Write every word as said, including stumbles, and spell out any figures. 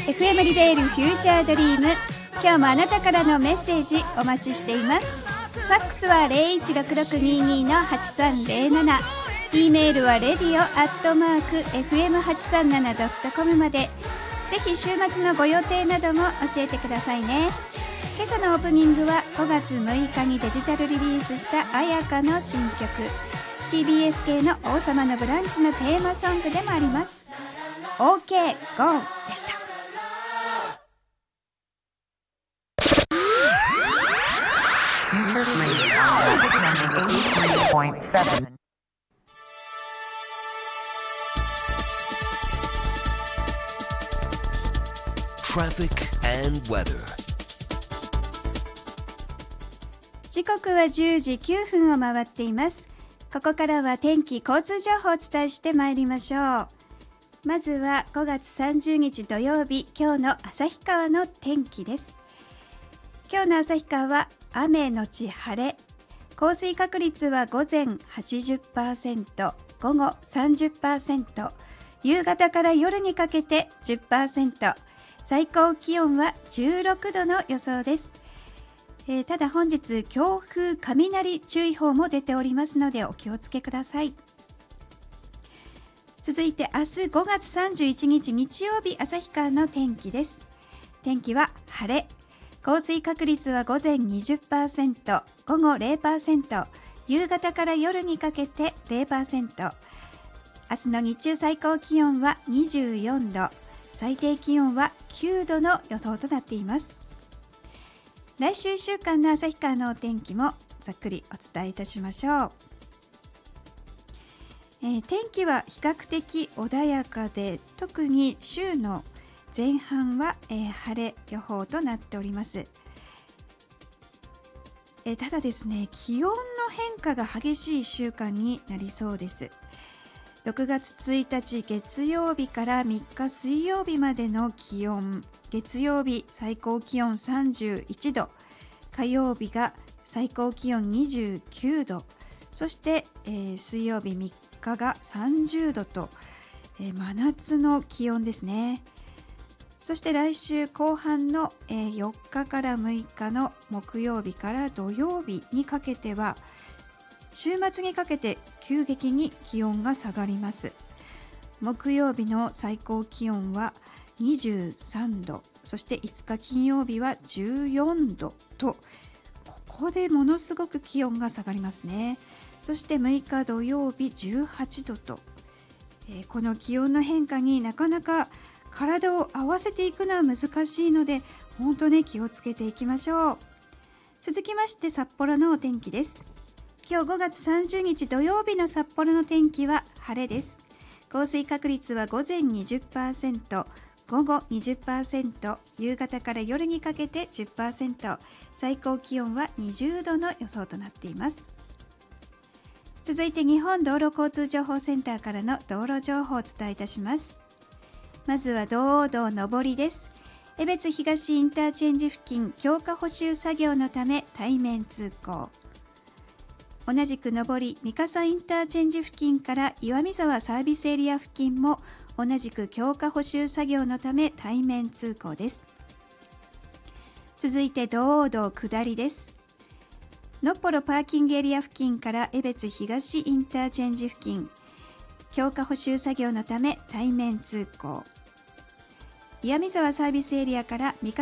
エフエム リベールフューチャードリーム。今日もあなたからのメッセージお待ちしています。ファックスは ゼロいちろくろくにーにー のはちさんゼロなな、 E メールは レディオ アットマーク エフエムはちさんなな ドットコム まで。ぜひ週末のご予定なども教えてくださいね。今朝のオープニングはごがつむいかにデジタルリリースした彩香の新曲、 ティービーエス 系の王様のブランチのテーマソングでもあります。 OK GO でした。 Traffic and weather. 時刻はじゅうじきゅうふんを回っています。ここからは天気交通情報をお伝えしてまいりましょう。まずはごがつさんじゅうにち土曜日、今日の旭川の天気です。今日の旭川は雨のち晴れ、降水確率は午前 はちじゅっパーセント、午後 さんじゅっパーセント、夕方から夜にかけて じゅっパーセント、最高気温はじゅうろくどの予想です。えー、ただ本日強風雷注意報も出ておりますのでお気をつけください。続いて明日ごがつさんじゅういちにち日曜日、旭川の天気です。天気は晴れ、降水確率は午前 にじゅっパーセント、午後 ゼロパーセント、夕方から夜にかけて ゼロパーセント。明日の日中最高気温はにじゅうよんど、最低気温はきゅうどの予想となっています。来週いっしゅうかんの旭川のお天気もざっくりお伝えいたしましょう。えー、天気は比較的穏やかで、特に週の前半は、えー、晴れ予報となっております。えー、ただですね、気温の変化が激しいいっしゅうかんになりそうです。ろくがつついたち月曜日からみっか水曜日までの気温、月曜日最高気温さんじゅういちど、火曜日が最高気温にじゅうきゅうど、そして、えー、水曜日みっかがさんじゅうどと、えー、真夏の気温ですね。そして来週後半の、えー、よっかからむいかの木曜日から土曜日にかけては、週末にかけて急激に気温が下がります。木曜日の最高気温はにじゅうさんど、そしていつか金曜日はじゅうよんどと、ここでものすごく気温が下がりますね。そしてむいか土曜日じゅうはちどと、えー、この気温の変化になかなか体を合わせていくのは難しいので、本当に気をつけていきましょう。続きまして札幌のお天気です。今日ごがつさんじゅうにち土曜日の札幌の天気は晴れです。降水確率は午前 にじゅっパーセント、午後 にじゅっパーセント、夕方から夜にかけて じゅっパーセント、最高気温はにじゅうどの予想となっています。続いて日本道路交通情報センターからの道路情報をお伝えいたします。まずは道央道上りです。江別東インターチェンジ付近、強化補修作業のため対面通行。同じく上り三笠インターチェンジ付近から岩見沢サービスエリア付近も同じく強化補修作業のため対面通行です。続いて道央道下りです。のっぽろパーキングエリア付近から江別東インターチェンジ付近、強化補修作業のため対面通行。岩見沢サービスエリアから三笠